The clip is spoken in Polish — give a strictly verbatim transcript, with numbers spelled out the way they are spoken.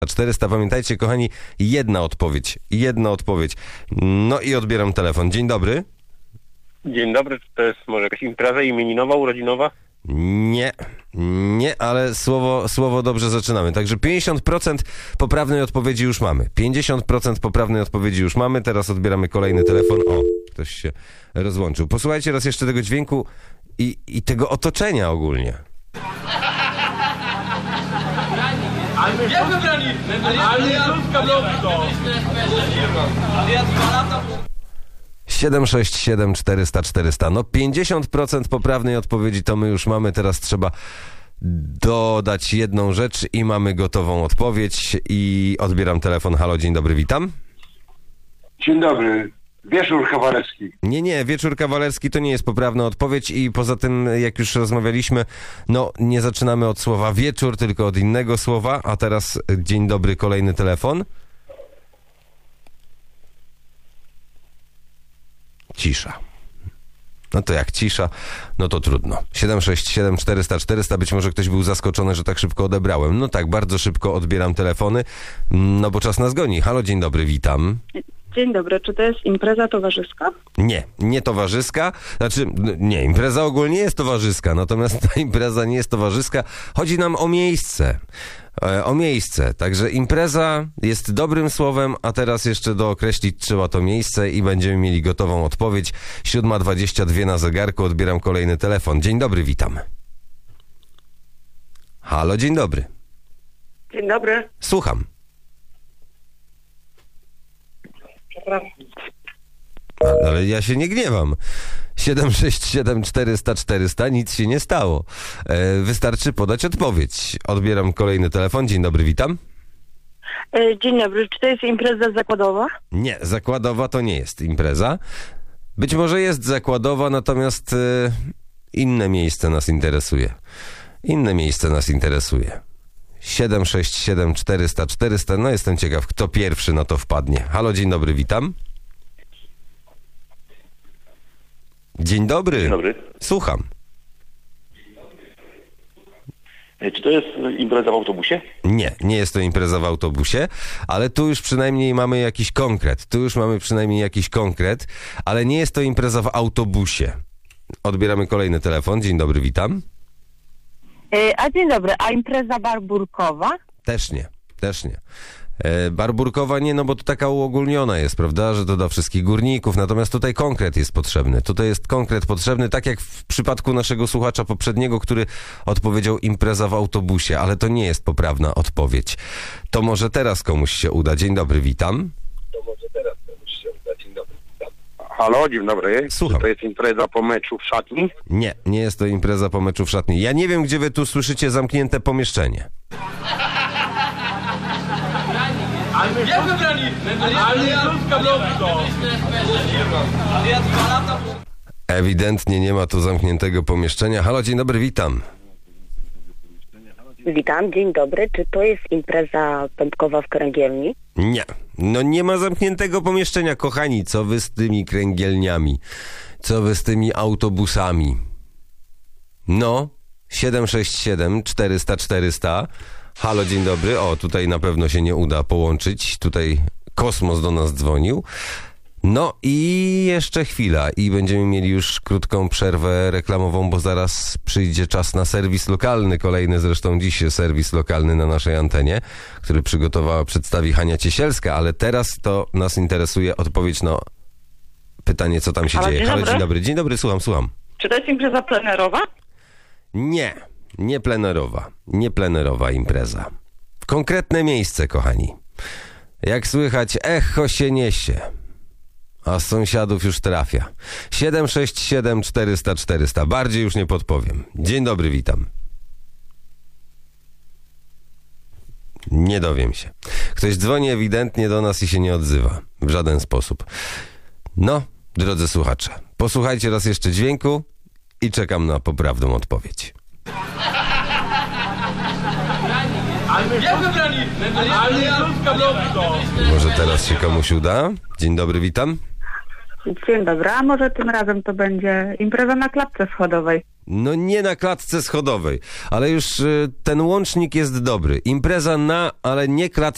czterysta. Pamiętajcie, kochani, jedna odpowiedź. Jedna odpowiedź. No i odbieram telefon. Dzień dobry. Dzień dobry, czy to jest może jakaś impreza imieninowa, urodzinowa? Nie, nie, ale słowo, słowo dobrze zaczynamy. Także pięćdziesiąt procent poprawnej odpowiedzi już mamy. pięćdziesiąt procent poprawnej odpowiedzi już mamy. Teraz odbieramy kolejny telefon. O, ktoś się rozłączył. Posłuchajcie raz jeszcze tego dźwięku i, i tego otoczenia ogólnie. Ale my wybrali! Ale ja dwa lata... siedem sześć siedem czterysta czterysta. No pięćdziesiąt procent poprawnej odpowiedzi to my już mamy. Teraz trzeba dodać jedną rzecz i mamy gotową odpowiedź. I odbieram telefon. Halo, dzień dobry, witam. Dzień dobry. Wieczór kawalerski. Nie, nie, wieczór kawalerski to nie jest poprawna odpowiedź i poza tym, jak już rozmawialiśmy, no nie zaczynamy od słowa wieczór, tylko od innego słowa. A teraz dzień dobry, kolejny telefon. Cisza. No to jak cisza, no to trudno. siedem sześć siedem czterysta czterysta. Być może ktoś był zaskoczony, że tak szybko odebrałem. No tak, bardzo szybko odbieram telefony, no bo czas nas goni. Halo, dzień dobry, witam. Dzień dobry, czy to jest impreza towarzyska? Nie, nie towarzyska. Znaczy, nie, impreza ogólnie jest towarzyska, natomiast ta impreza nie jest towarzyska. Chodzi nam o miejsce. O miejsce. Także impreza jest dobrym słowem, a teraz jeszcze dookreślić trzeba to miejsce i będziemy mieli gotową odpowiedź. siódma dwadzieścia dwa na zegarku, odbieram kolejny telefon. Dzień dobry, witam. Halo, dzień dobry. Dzień dobry. Słucham. Przepraszam. Ale, ale ja się nie gniewam. siedem sześć siedem czterysta czterysta, nic się nie stało. E, wystarczy podać odpowiedź. Odbieram kolejny telefon. Dzień dobry, witam. E, dzień dobry, czy to jest impreza zakładowa? Nie, zakładowa to nie jest impreza. Być może jest zakładowa, natomiast e, inne miejsce nas interesuje. Inne miejsce nas interesuje. siedem sześć siedem czterysta czterysta, no jestem ciekaw, kto pierwszy na to wpadnie. Halo, dzień dobry, witam. Dzień dobry. Dzień dobry. Słucham. Czy to jest impreza w autobusie? Nie, nie jest to impreza w autobusie, ale tu już przynajmniej mamy jakiś konkret. Tu już mamy przynajmniej jakiś konkret, ale nie jest to impreza w autobusie. Odbieramy kolejny telefon. Dzień dobry, witam. E, a dzień dobry, a impreza barburkowa? Też nie, też nie. E, barburkowa nie, no bo to taka uogólniona jest, prawda, że to dla wszystkich górników, natomiast tutaj konkret jest potrzebny. Tutaj jest konkret potrzebny, tak jak w przypadku naszego słuchacza poprzedniego, który odpowiedział impreza w autobusie, ale to nie jest poprawna odpowiedź. To może teraz komuś się uda. Dzień dobry, witam. To może teraz komuś się uda. Dzień dobry, witam. Halo, dzień dobry. Słucham. Czy to jest impreza po meczu w szatni? Nie, nie jest to impreza po meczu w szatni. Ja nie wiem, gdzie wy tu słyszycie zamknięte pomieszczenie. Ale my wybrali! Ale ja Ale ja dwa lata... Ewidentnie nie ma tu zamkniętego pomieszczenia. Halo, dzień dobry, witam. Witam, dzień dobry, czy to jest impreza pępkowa w kręgielni? Nie, no nie ma zamkniętego pomieszczenia, kochani. Co wy z tymi kręgielniami? Co wy z tymi autobusami? No, siedem sześć siedem czterysta czterysta. Halo, dzień dobry. O, tutaj na pewno się nie uda połączyć. Tutaj Kosmos do nas dzwonił. No i jeszcze chwila i będziemy mieli już krótką przerwę reklamową, bo zaraz przyjdzie czas na serwis lokalny, kolejny zresztą dziś serwis lokalny na naszej antenie, który przygotowała, przedstawi Hania Ciesielska, ale teraz to nas interesuje odpowiedź na pytanie, co tam się Halo, dzieje. dzień Halo, dobry. dzień dobry. Dzień dobry, słucham, słucham. Czy to jest impreza plenerowa? Nie, nie plenerowa, nie plenerowa impreza. Konkretne miejsce, kochani. Jak słychać, echo się niesie. A z sąsiadów już trafia. siedem sześć siedem czterysta czterysta. Bardziej już nie podpowiem. Dzień dobry, witam. Nie dowiem się. Ktoś dzwoni ewidentnie do nas i się nie odzywa. W żaden sposób. No, drodzy słuchacze, posłuchajcie raz jeszcze dźwięku i czekam na poprawną odpowiedź. Ale my wybrali! Ale ja Może teraz się komuś uda? Dzień dobry, witam. Dzień dobry, a może tym razem to będzie impreza na klatce schodowej? No nie na klatce schodowej, ale już y, ten łącznik jest dobry. Impreza na, ale nie klatce